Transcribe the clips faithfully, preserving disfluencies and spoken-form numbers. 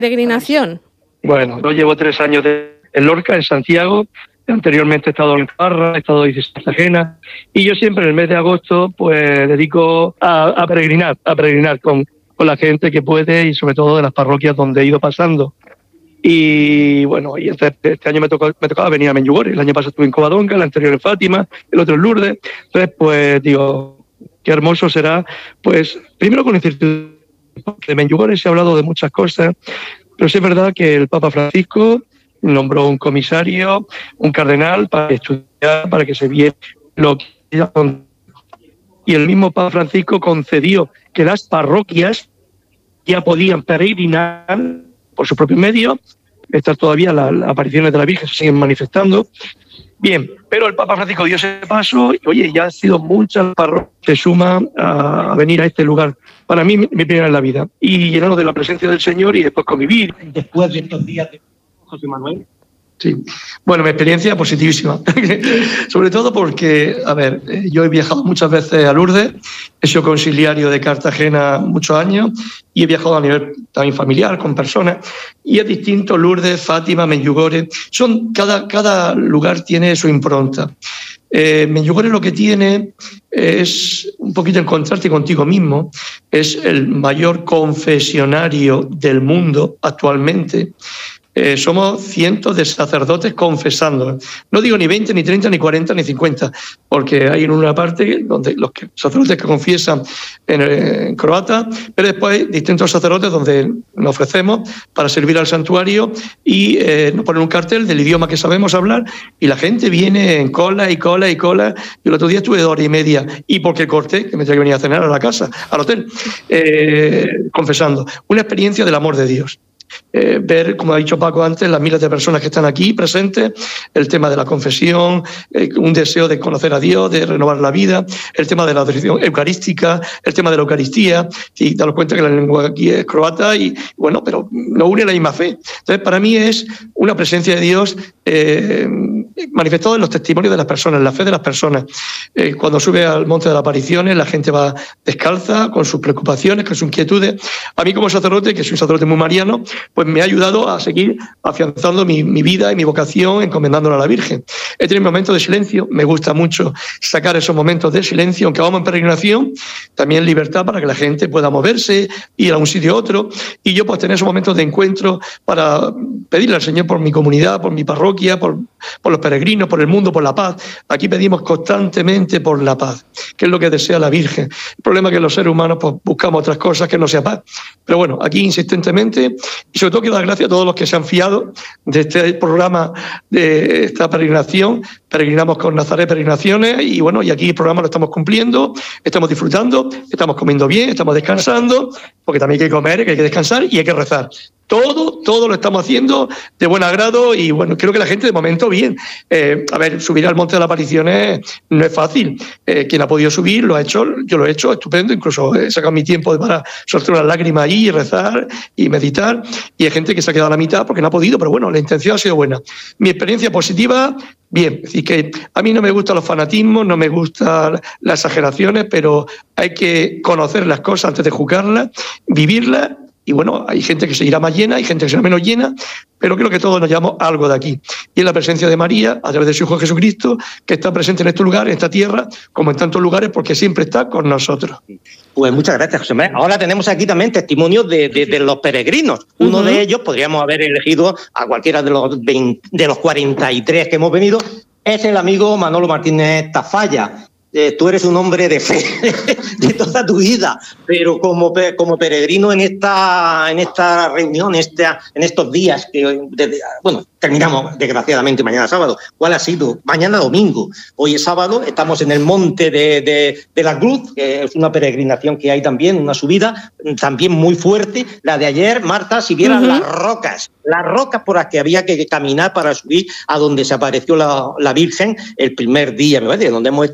peregrinación? Bueno, yo llevo tres años de, en Lorca, en Santiago. Anteriormente he estado en Parra, he estado en Cartagena, y yo siempre en el mes de agosto pues dedico a, a peregrinar, a peregrinar con, con la gente que puede, y sobre todo de las parroquias donde he ido pasando. Y bueno, y este, este año me, tocó, me tocaba venir a Medjugorje. El año pasado estuve en Covadonga, el anterior en Fátima, el otro en Lourdes. Entonces, pues digo, qué hermoso será, pues primero conocer de Medjugorje. Se ha hablado de muchas cosas, pero sí es verdad que el Papa Francisco nombró un comisario, un cardenal, para estudiar, para que se viera lo que ella. Y el mismo Papa Francisco concedió que las parroquias ya podían peregrinar por sus propios medios. Están todavía las, las apariciones de la Virgen, se siguen manifestando. Bien, pero el Papa Francisco dio ese paso y, oye, ya han sido muchas parroquias que se suman a, a venir a este lugar. Para mí, mi, mi primera en la vida. Y llenarnos de la presencia del Señor y después convivir. Después de estos días de José Manuel. Sí, bueno, mi experiencia positivísima, sobre todo porque, a ver, yo he viajado muchas veces a Lourdes, he sido conciliario de Cartagena muchos años y he viajado a nivel también familiar con personas, y es distinto Lourdes, Fátima, Medjugorje, son, cada, cada lugar tiene su impronta. Eh, Medjugorje lo que tiene es un poquito encontrarte contigo mismo, es el mayor confesionario del mundo actualmente. Eh, somos cientos de sacerdotes confesando. No digo ni veinte, ni treinta, ni cuarenta, ni cincuenta, porque hay en una parte donde los sacerdotes que confiesan en, en croata, pero después hay distintos sacerdotes donde nos ofrecemos para servir al santuario y eh, nos ponen un cartel del idioma que sabemos hablar, y la gente viene en cola y cola y cola. Yo el otro día estuve dos horas y media, y porque corté, que me tenía que venir a cenar a la casa, al hotel, eh, confesando. Una experiencia del amor de Dios. Eh, ver, como ha dicho Paco antes, las miles de personas que están aquí presentes, el tema de la confesión, eh, un deseo de conocer a Dios, de renovar la vida, el tema de la adoración eucarística, el tema de la Eucaristía, y daros cuenta que la lengua aquí es croata, y bueno, pero nos une la misma fe. Entonces, para mí es una presencia de Dios eh, manifestada en los testimonios de las personas, en la fe de las personas. Eh, cuando sube al Monte de las Apariciones, la gente va descalza, con sus preocupaciones, con sus inquietudes. A mí, como sacerdote, que soy un sacerdote muy mariano, pues me ha ayudado a seguir afianzando mi, mi vida y mi vocación, encomendándola a la Virgen. He tenido momentos de silencio, me gusta mucho sacar esos momentos de silencio, aunque vamos en peregrinación, también libertad para que la gente pueda moverse, ir a un sitio a otro, y yo pues tener esos momentos de encuentro para pedirle al Señor por mi comunidad, por mi parroquia, por, por los peregrinos, por el mundo, por la paz. Aquí pedimos constantemente por la paz, que es lo que desea la Virgen. El problema es que los seres humanos pues, buscamos otras cosas que no sea paz. Pero bueno, aquí insistentemente. Y sobre todo quiero dar gracias a todos los que se han fiado de este programa, de esta peregrinación. Peregrinamos con Nazaret Peregrinaciones, y bueno, y aquí el programa lo estamos cumpliendo, estamos disfrutando, estamos comiendo bien, estamos descansando, porque también hay que comer, que hay que descansar y hay que rezar. Todo, todo lo estamos haciendo de buen agrado, y bueno, creo que la gente de momento bien. Eh, a ver, subir al Monte de las Apariciones no es fácil. Eh, quien ha podido subir lo ha hecho, yo lo he hecho, estupendo, incluso he sacado mi tiempo para soltar unas lágrimas allí y rezar y meditar, y hay gente que se ha quedado a la mitad porque no ha podido, pero bueno, la intención ha sido buena. Mi experiencia positiva, bien, es decir, que a mí no me gustan los fanatismos, no me gustan las exageraciones, pero hay que conocer las cosas antes de juzgarlas, vivirlas. Y bueno, hay gente que se irá más llena, hay gente que será menos llena, pero creo que todos nos llevamos algo de aquí. Y es la presencia de María, a través de su Hijo Jesucristo, que está presente en este lugar, en esta tierra, como en tantos lugares, porque siempre está con nosotros. Pues muchas gracias, José Manuel. Ahora tenemos aquí también testimonios de, de, de los peregrinos. Uno uh-huh. de ellos, podríamos haber elegido a cualquiera de los, veinte, de los cuarenta y tres que hemos venido, es el amigo Manolo Martínez Tafalla. Eh, tú eres un hombre de fe de toda tu vida, pero como, como peregrino en esta, en esta reunión, esta, en estos días, que desde, bueno, terminamos desgraciadamente mañana sábado. ¿Cuál ha sido? Mañana domingo. Hoy es sábado, estamos en el monte de, de, de la Cruz, que es una peregrinación que hay también, una subida también muy fuerte. La de ayer, Marta, si vieran uh-huh. las rocas, las rocas por las que había que caminar para subir a donde se apareció la, la Virgen el primer día, me parece, donde hemos estado es el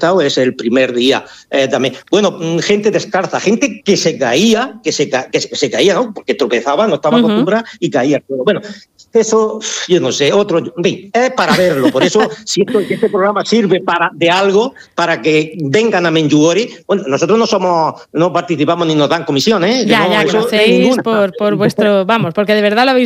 el primer día eh, también. Bueno, gente descalza, gente que se caía, que se, ca- que se, se caía, ¿no? Porque tropezaba, no estaba uh-huh. acostumbrada y caía. Bueno, eso, yo no sé, otro, es para verlo. Por eso, si esto, este programa sirve para de algo, para que vengan a Menjugorje, bueno, nosotros no somos, no participamos ni nos dan comisiones, ¿eh? Ya, no, ya, que lo hacéis por, por vuestro, vamos, porque de verdad lo habéis